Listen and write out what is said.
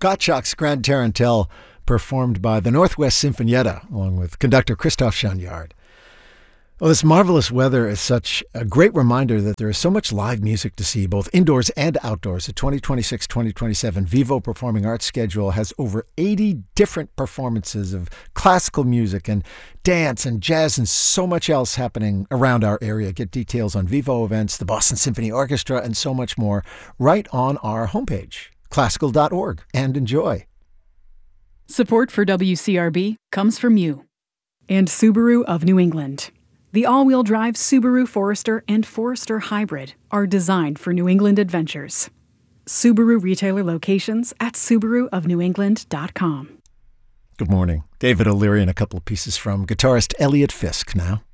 Gottschalk's Grand Tarantelle, performed by the Northwest Sinfonietta, along with conductor Christoph Chaniard. Well, this marvelous weather is such a great reminder that there is so much live music to see, both indoors and outdoors. The 2026-2027 Vivo Performing Arts schedule has over 80 different performances of classical music and dance and jazz and so much else happening around our area. Get details on Vivo events, the Boston Symphony Orchestra, and so much more right on our homepage, classical.org, and enjoy. Support for WCRB comes from you and Subaru of New England. The all-wheel drive Subaru Forester and Forester Hybrid are designed for New England adventures. Subaru retailer locations at SubaruofNewEngland.com. Good morning. David O'Leary and a couple of pieces from guitarist Elliot Fisk now.